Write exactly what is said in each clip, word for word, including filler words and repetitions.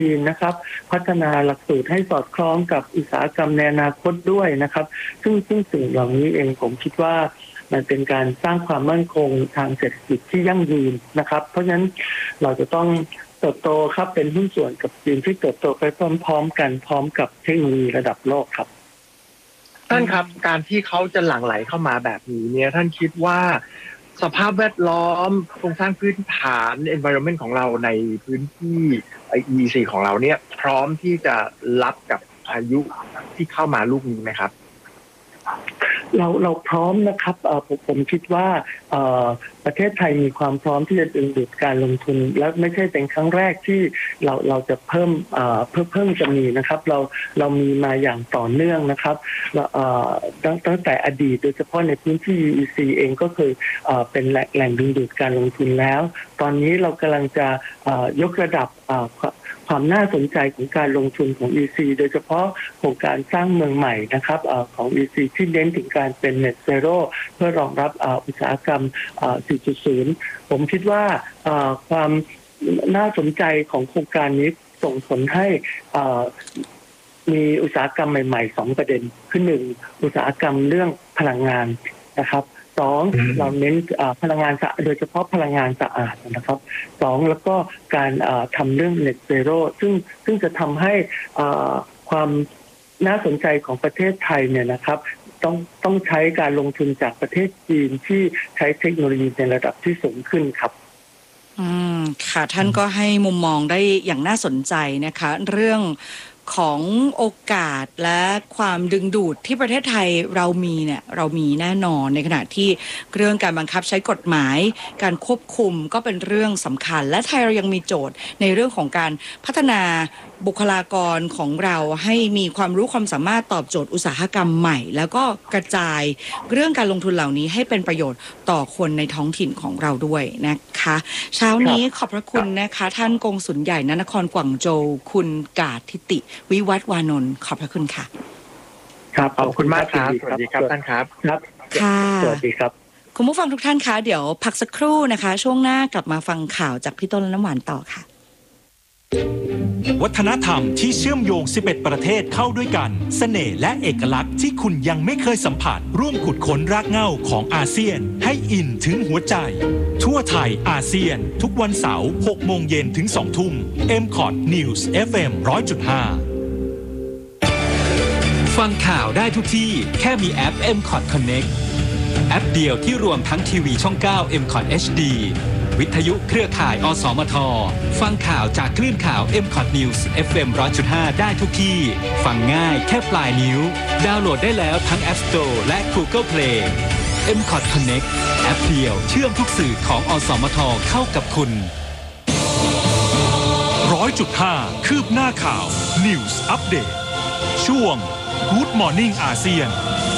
จีนนะครับพัฒนาหลักสูตรให้สอดคล้องกับอุตสาหกรรมในอนาคตด้วยนะครับซึ่งซึ่งสิ่งเหล่านี้เองผมคิดว่ามันเป็นการสร้างความมั่นคงทางเศรษฐกิจที่ยั่งยืนนะครับเพราะฉะนั้นเราจะต้องเติบโตครับเป็นหุ้นส่วนกับจีนที่เติบโตไปพร้อมๆกันพร้อมกับเทคโนโลยีระดับโลกครับท่านครับการที่เขาจะหลั่งไหลเข้ามาแบบนี้เนี่ยท่านคิดว่าสภาพแวดล้อมโครงสร้างพื้นฐาน environment ของเราในพื้นที่ อี อี ซี ของเราเนี่ยพร้อมที่จะรับกับพายุที่เข้ามาลูกนี้ไหมครับเราเราพร้อมนะครับเอ่อผมผมคิดว่าเอ่อประเทศไทยมีความพร้อมที่จะดึงดูดการลงทุนและไม่ใช่เป็นครั้งแรกที่เราเราจะเพิ่มเอ่อเพิ่มเพิ่มจะมีนะครับเราเรามีมาอย่างต่อเนื่องนะครับเอ่อตั้งตั้งแต่อดีตโดยเฉพาะในพื้นที่ อี อี ซี เองก็เคยเอ่อเป็นแหล่งแหล่งดึงดูดการลงทุนแล้วตอนนี้เรากำลังจะเอ่อยกระดับเอ่อความน่าสนใจของการลงทุนของ อี ซี โดยเฉพาะโครงการสร้างเมืองใหม่นะครับของ อี ซี ที่เน้นถึงการเป็น Net Zero เพื่อรองรับอุตสาหกรรม สี่จุดศูนย์ ผมคิดว่าความน่าสนใจของโครงการนี้ส่งผลให้มีอุตสาหกรรมใหม่ๆสองประเด็นคือหนึ่งอุตสาหกรรมเรื่องพลังงานนะครับสองเราเน้นพลังงานโดยเฉพาะพลังงานสะอาดนะครับสองแล้วก็การทำเรื่อง Net Zero ซึ่งซึ่งจะทำให้ความน่าสนใจของประเทศไทยเนี่ยนะครับต้องต้องใช้การลงทุนจากประเทศจีนที่ใช้เทคโนโลยีในระดับที่สูงขึ้นครับอืมค่ะท่านก็ให้มุมมองได้อย่างน่าสนใจนะคะเรื่องของโอกาสและความดึงดูดที่ประเทศไทยเรามีเนี่ยเรามีแน่นอนในขณะที่เรื่องการบังคับใช้กฎหมายการควบคุมก็เป็นเรื่องสำคัญและไทยเรายังมีโจทย์ในเรื่องของการพัฒนาบุคลากรของเราให้มีความรู้ความสามารถตอบโจทย์อุตสาหกรรมใหม่แล้วก็กระจายเรื่องการลงทุนเหล่านี้ให้เป็นประโยชน์ต่อคนในท้องถิ่นของเราด้วยนะคะเช้านี้ขอบพระคุณนะคะท่านกงสุลใหญ่ณนครกวางโจวคุณกาดทิติวิวัฒน์วานนท์ขอบพระคุณค่ะครับขอบคุณมากครับสวัสดีครับท่านครับครับค่ะสวัสดีครับคุณผู้ฟังทุกท่านคะเดี๋ยวพักสักครู่นะคะช่วงหน้ากลับมาฟังข่าวจากพี่ต้นและน้ำหวานต่อค่ะวัฒนธรรมที่เชื่อมโยงสิบเอ็ดประเทศเข้าด้วยกันเสน่ห์และเอกลักษณ์ที่คุณยังไม่เคยสัมผัสร่วมขุดค้นรากเหง้าของอาเซียนให้อินถึงหัวใจทั่วไทยอาเซียนทุกวันเสาร์หกโมงเย็นถึงสองทุ่ม เอ็ม คอท News เอฟ เอ็ม หนึ่งร้อยจุดห้า ฟังข่าวได้ทุกที่แค่มีแอป เอ็ม คอท Connect แอปเดียวที่รวมทั้งทีวีช่อง เก้า เอ็ม คอท เอช ดี วิทยุเครือข่าย อสมท ฟังข่าวจากคลื่นข่าว เอ็ม คอท News เอฟ เอ็ม หนึ่งร้อยจุดห้า ได้ทุกที่ฟังง่ายแค่ปลายนิ้วดาวน์โหลดได้แล้วทั้ง App Store และ Google Play เอ็ม คอท Connect แอปเดียวเชื่อมทุกสื่อของอสมทเข้ากับคุณ หนึ่งร้อยจุดห้า คืบหน้าข่าว News Update ช่วง Good Morning อาเซียน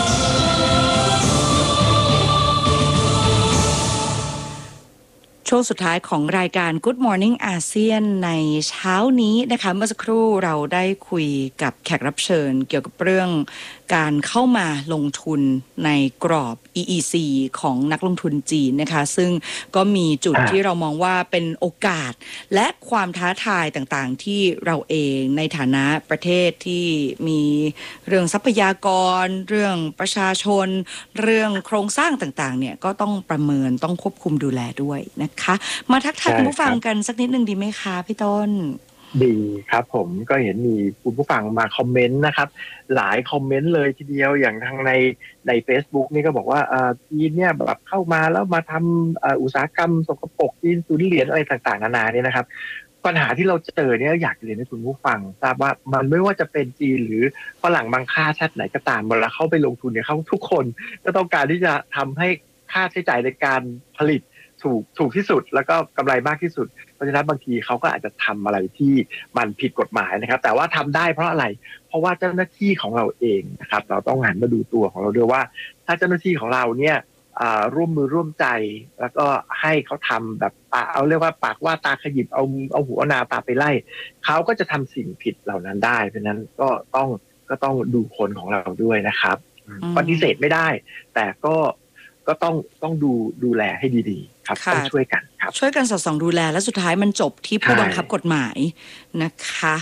ช่วงสุดท้ายของรายการ Good Morning อาเซียนในเช้านี้นะคะเมื่อสักครู่เราได้คุยกับแขกรับเชิญเกี่ยวกับเรื่องการเข้ามาลงทุนในกรอบ อี อี ซี ของนักลงทุนจีนนะคะซึ่งก็มีจุดที่เรามองว่าเป็นโอกาสและความท้าทายต่างๆที่เราเองในฐานะประเทศที่มีเรื่องทรัพยากรเรื่องประชาชนเรื่องโครงสร้างต่างๆเนี่ยก็ต้องประเมินต้องควบคุมดูแลด้วยนะคะมาทักทายคุณผู้ฟังกันสักนิดนึงดีไหมคะพี่ต้นดีครับผมก็เห็นมีคุณผู้ฟังมาคอมเมนต์นะครับหลายคอมเมนต์เลยทีเดียวอย่างทางในใน Facebook นี่ก็บอกว่าจีนเนี่ยแบบเข้ามาแล้วมาทำอุตสาหกรรมสกปรกจีนสูญเหรียญอะไรต่างๆนานาเนี่ยนะครับปัญหาที่เราเจอเนี่ยอยากเรียนให้คุณผู้ฟังทราบว่ามันไม่ว่าจะเป็นจีนหรือฝรั่งบางค่าชาติไหนก็ตามเวลาเข้าไปลงทุนเนี่ยเขาทุกคนก็ต้องการที่จะทำให้ค่าใช้จ่ายในการผลิตถูกถูกที่สุดแล้วก็กำไรมากที่สุดเพราะฉะนั้นบางทีเขาก็อาจจะทำอะไรที่มันผิดกฎหมายนะครับแต่ว่าทำได้เพราะอะไรเพราะว่าเจ้าหน้าที่ของเราเองนะครับเราต้องหันมาดูตัวของเราด้วยว่าถ้าเจ้าหน้าที่ของเราเนี่ยร่วมมือร่วมใจแล้วก็ให้เขาทำแบบเอาเรียกว่าปากว่าตาขยิบเอาเอาหัวนาตาไปไล่เขาก็จะทำสิ่งผิดเหล่านั้นได้เพราะฉะนั้นก็ต้องก็ต้องดูคนของเราด้วยนะครับปฏิเสธไม่ได้แต่ก็ก็ต้องต้องดูดูแลให้ดีๆครับค่ะต้องช่วยกันครับช่วยกันสอดส่องดูแลและสุดท้ายมันจบที่ผู้ใช่บังคับกฎหมายนะคะ